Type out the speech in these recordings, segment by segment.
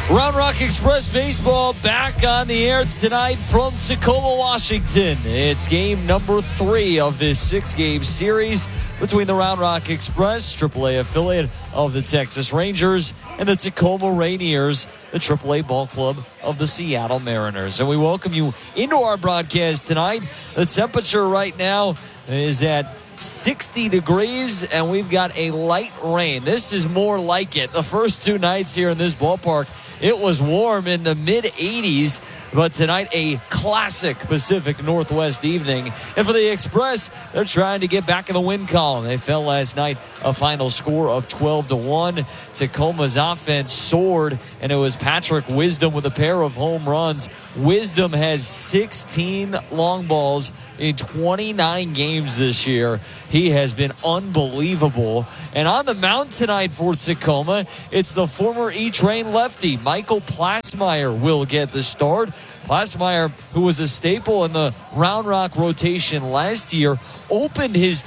Round Rock Express Baseball back on the air tonight from Tacoma, Washington. It's game number 3 of this 6-game series between the Round Rock Express, AAA affiliate of the Texas Rangers, and the Tacoma Rainiers, the AAA ball club of the Seattle Mariners. And we welcome you into our broadcast tonight. The temperature right now is at 60 degrees, and we've got a light rain. This is more like it. The first 2 nights here in this ballpark, it was warm in the mid-80s, but tonight a classic Pacific Northwest evening. And for the Express, they're trying to get back in the win column. They fell last night, a final score of 12-1. Tacoma's offense soared, and it was Patrick Wisdom with a pair of home runs. Wisdom has 16 long balls in 29 games this year. He has been unbelievable. And on the mound tonight for Tacoma, it's the former E-Train lefty, Michael Plasmeyer, will get the start. Plasmeyer, who was a staple in the Round Rock rotation last year, opened his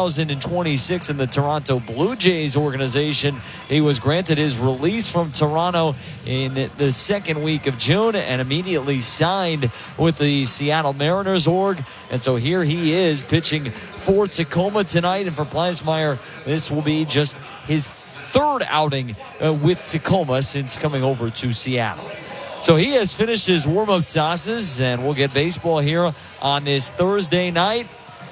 2026 in the Toronto Blue Jays organization. He was granted his release from Toronto in the second week of June and immediately signed with the Seattle Mariners org. And so here he is pitching for Tacoma tonight. And for Plasmeyer, this will be just his third outing with Tacoma since coming over to Seattle. So he has finished his warm-up tosses, and we'll get baseball here on this Thursday night.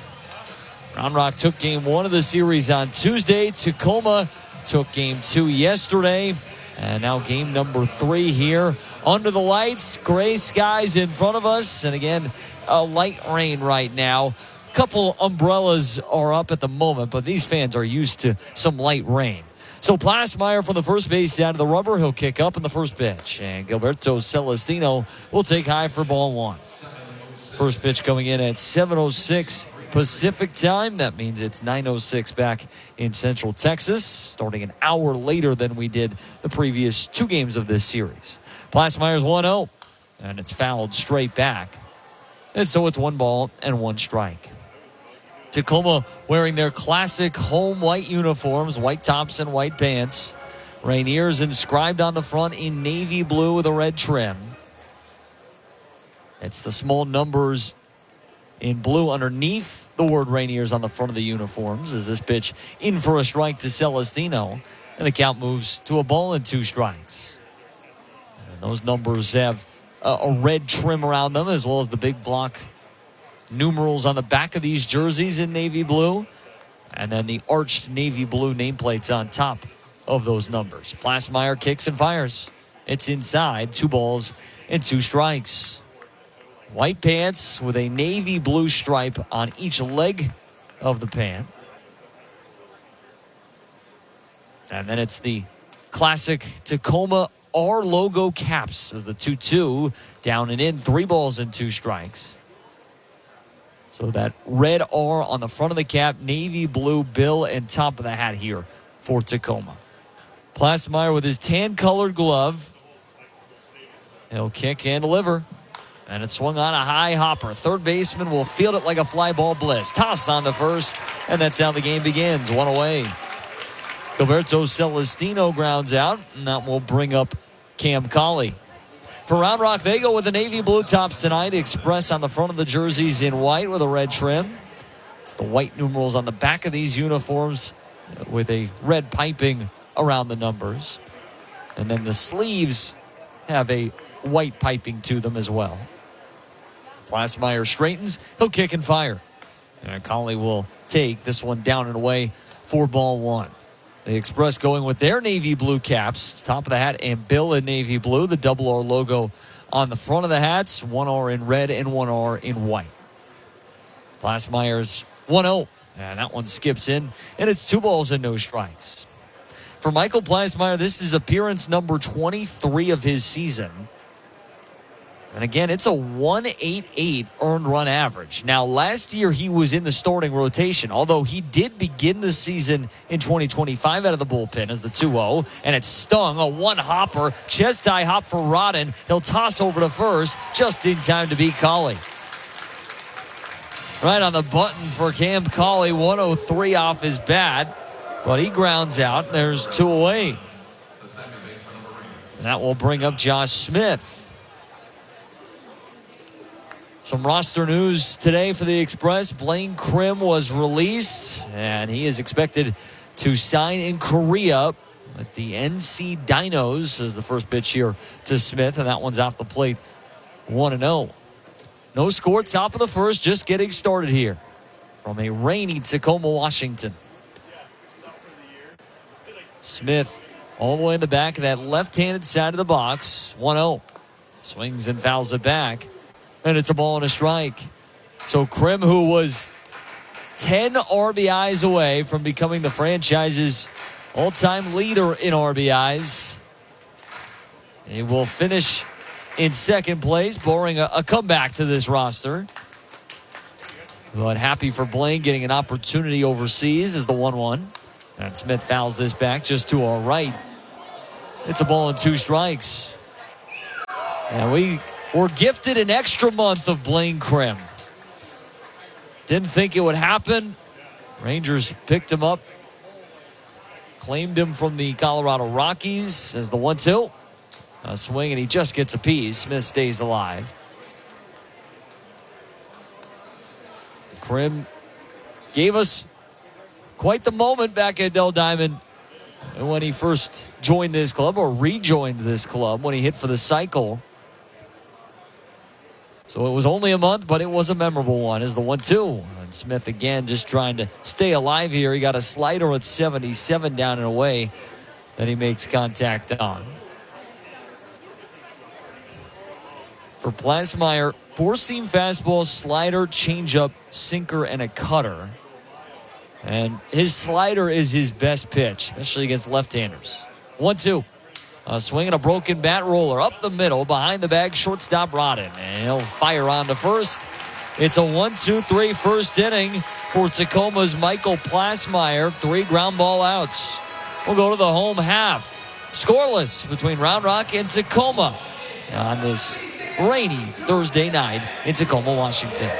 Round Rock took game 1 of the series on Tuesday. Tacoma took game 2 yesterday. And now game number 3 here. Under the lights, gray skies in front of us. And again, a light rain right now. A couple umbrellas are up at the moment, but these fans are used to some light rain. So Plasmeyer from the first base side of the rubber. He'll kick up in the first pitch. And Gilberto Celestino will take high for ball 1. First pitch coming in at 7:06 Pacific time. That means it's 9:06 back in Central Texas, starting an hour later than we did the previous 2 games of this series. Plasmeyer's 1-0, and it's fouled straight back. And so it's 1 ball and 1 strike. Tacoma wearing their classic home white uniforms, white tops and white pants. Rainiers inscribed on the front in navy blue with a red trim. It's the small numbers in blue underneath the word Rainiers on the front of the uniforms. As this pitch in for a strike to Celestino, and the count moves to a ball and 2 strikes. And those numbers have a red trim around them, as well as the big block numerals on the back of these jerseys in navy blue, and then the arched navy blue nameplates on top of those numbers. Plasmeyer kicks and fires. It's inside, 2 balls and 2 strikes. White pants with a navy blue stripe on each leg of the pant. And then it's the classic Tacoma R logo caps as the 2-2 down and in, 3 balls and 2 strikes. So that red R on the front of the cap, navy blue bill and top of the hat here for Tacoma. Plasmeyer with his tan-colored glove. He'll kick and deliver. And it's swung on a high hopper. Third baseman will field it like a fly ball blitz. Toss on to first, and that's how the game begins. 1 away. Gilberto Celestino grounds out, and that will bring up Cam Colley. For Round Rock, they go with the navy blue tops tonight. Express on the front of the jerseys in white with a red trim. It's the white numerals on the back of these uniforms with a red piping around the numbers. And then the sleeves have a white piping to them as well. Plasmeyer straightens. He'll kick and fire. And Colley will take this one down and away for ball 1. The Express going with their navy blue caps, top of the hat and bill in navy blue, the double R logo on the front of the hats, 1 R in red and 1 R in white. Plasmeyer's 1-0, and that one skips in, and it's 2 balls and no strikes. For Michael Plasmeyer, this is appearance number 23 of his season. And again, it's a 1.88 earned run average. Now, last year he was in the starting rotation, although he did begin the season in 2025 out of the bullpen as the 2-0, and it stung. A 1-hopper, chest high hop for Rodden. He'll toss over to first just in time to beat Colley. Right on the button for Cam Colley, 103 off his bat, but he grounds out. There's 2 away. And that will bring up Josh Smith. Some roster news today for the Express. Blaine Krim was released, and he is expected to sign in Korea with the NC Dinos as the first pitch here to Smith, and that one's off the plate 1-0. No score, top of the first, just getting started here from a rainy Tacoma, Washington. Smith all the way in the back of that left-handed side of the box. 1-0. Swings and fouls it back. And it's a ball and a strike. So Krim, who was 10 RBIs away from becoming the franchise's all-time leader in RBIs, he will finish in second place, barring a comeback to this roster. But happy for Blaine getting an opportunity overseas as the 1-1. And Smith fouls this back just to our right. It's a ball and 2 strikes. And we were gifted an extra month of Blaine Krim. Didn't think it would happen. Rangers picked him up. Claimed him from the Colorado Rockies as the 1-2. A swing, and he just gets a piece. Smith stays alive. Krim gave us quite the moment back at Dell Diamond when he first joined this club, or rejoined this club, when he hit for the cycle. So it was only a month, but it was a memorable one as the 1-2. And Smith again just trying to stay alive here. He got a slider at 77 down and away that he makes contact on. For Plasmeyer, 4-seam fastball, slider, changeup, sinker, and a cutter. And his slider is his best pitch, especially against left-handers. 1-2. A swing and a broken bat roller up the middle, behind the bag, shortstop Rodden. And he'll fire on to first. It's a 1-2-3 first inning for Tacoma's Michael Plasmeyer. 3 ground ball outs. We'll go to the home half. Scoreless between Round Rock and Tacoma on this rainy Thursday night in Tacoma, Washington.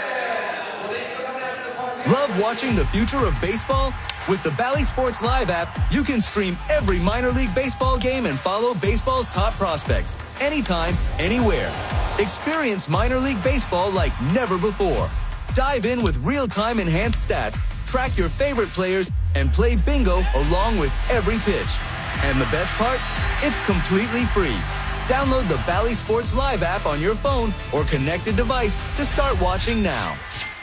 Love watching the future of baseball? With the Bally Sports Live app, you can stream every minor league baseball game and follow baseball's top prospects anytime, anywhere. Experience minor league baseball like never before. Dive in with real-time enhanced stats, track your favorite players, and play bingo along with every pitch. And the best part? It's completely free. Download the Bally Sports Live app on your phone or connected device to start watching now.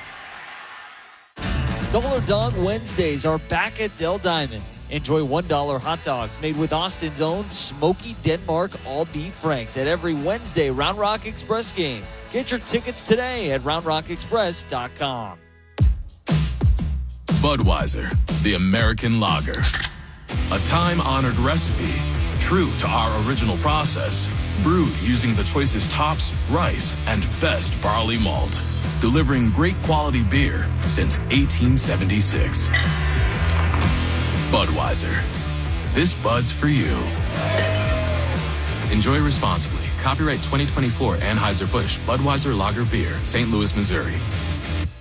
Double or Dog Wednesdays are back at Dell Diamond. Enjoy $1 hot dogs made with Austin's own Smoky Denmark all-beef franks at every Wednesday Round Rock Express game. Get your tickets today at roundrockexpress.com. Budweiser, the American lager. A time-honored recipe, true to our original process, brewed using the choicest hops, rice, and best barley malt. Delivering great quality beer since 1876. Budweiser. This Bud's for you. Enjoy responsibly. Copyright 2024 Anheuser-Busch Budweiser Lager Beer, St. Louis, Missouri.